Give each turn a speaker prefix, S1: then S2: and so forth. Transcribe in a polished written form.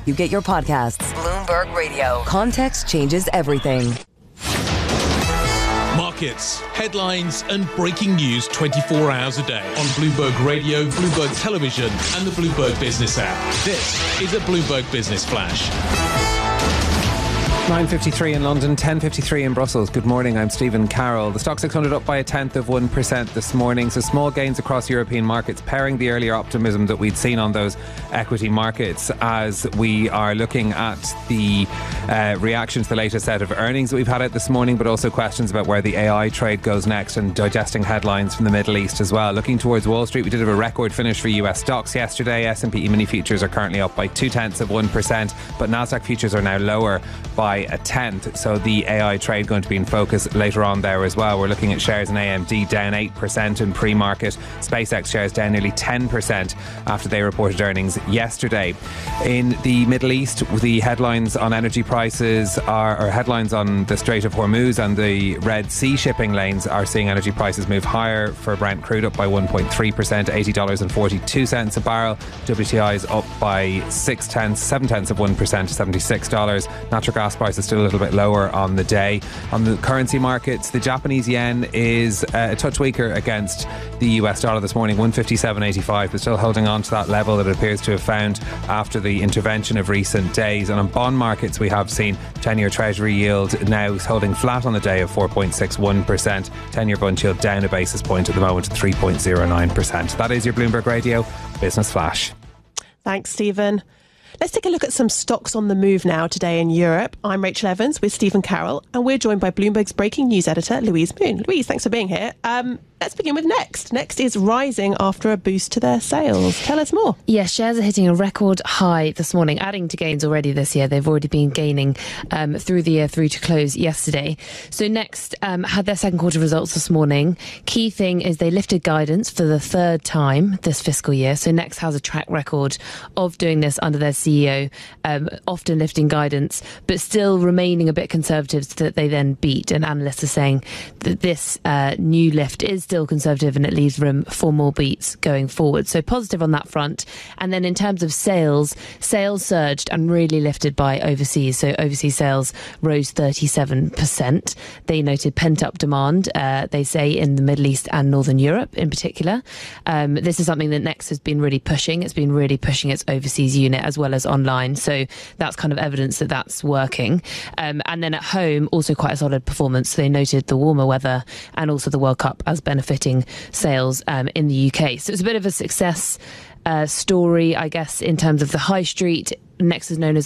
S1: you get your podcasts. Bloomberg Radio. Context changes everything.
S2: Markets, headlines and breaking news 24 hours a day on Bloomberg Radio, Bloomberg Television and the Bloomberg Business app. This is a Bloomberg Business Flash.
S3: 9:53 in London, 10:53 in Brussels. Good morning, I'm Stephen Carroll. The Stoxx 600 up by 1/10% this morning, so small gains across European markets, pairing the earlier optimism that we'd seen on those equity markets as we are looking at the reaction to the latest set of earnings that we've had out this morning, but also questions about where the AI trade goes next and digesting headlines from the Middle East as well. Looking towards Wall Street, we did have a record finish for US stocks yesterday. S&P E-mini futures are currently up by 0.2%, but Nasdaq futures are now lower by 1/10, so the AI trade going to be in focus later on there as well. We're looking at shares in AMD down 8% in pre-market. SpaceX shares down nearly 10% after they reported earnings yesterday. In the Middle East, the headlines on energy prices or headlines on the Strait of Hormuz and the Red Sea shipping lanes are seeing energy prices move higher. For Brent crude up by 1.3%, $80.42 a barrel. WTI is up by 0.7% to $76. Natural gas price is still a little bit lower on the day. On the currency markets, the Japanese yen is a touch weaker against the US dollar this morning, 157.85, but still holding on to that level that it appears to have found after the intervention of recent days. And on bond markets, we have seen 10-year Treasury yield now holding flat on the day of 4.61%. 10-year bond yield down a basis point at the moment at 3.09%. That is your Bloomberg Radio Business Flash.
S4: Thanks, Stephen. Let's take a look at some stocks on the move now today in Europe. I'm Rachel Evans with Stephen Carroll, and we're joined by Bloomberg's breaking news editor, Louise Moon. Louise, thanks for being here. Let's begin with Next. Next is rising after a boost to their sales. Tell us more.
S5: Yeah, shares are hitting a record high this morning, adding to gains already this year. They've already been gaining through the year, through to close yesterday. So Next had their second quarter results this morning. Key thing is they lifted guidance for the third time this fiscal year. So Next has a track record of doing this under their CEO, often lifting guidance, but still remaining a bit conservative so that they then beat. And analysts are saying that this new lift is still conservative and it leaves room for more beats going forward. So positive on that front. And then in terms of sales surged and really lifted by overseas. So overseas sales rose 37%. They noted pent-up demand, they say, in the Middle East and Northern Europe in particular. This is something that Next has been really pushing. It's been really pushing its overseas unit as well as online. So that's kind of evidence that that's working. And then at home, also quite a solid performance. So they noted the warmer weather and also the World Cup as benefiting sales in the UK. So it's a bit of a success story, I guess, in terms of the high street. Next is known as